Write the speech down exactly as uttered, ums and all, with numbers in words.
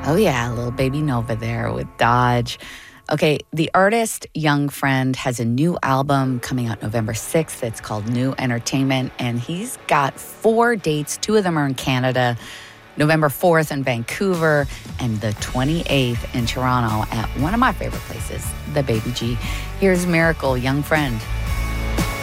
Oh, yeah, little baby Nova there with Dodge. Okay, the artist Young Friend has a new album coming out November sixth. It's called New Entertainment, and he's got four dates. Two of them are in Canada, November fourth in Vancouver, and the twenty-eighth in Toronto at one of my favorite places, the Baby G. Here's Miracle, Young Friend.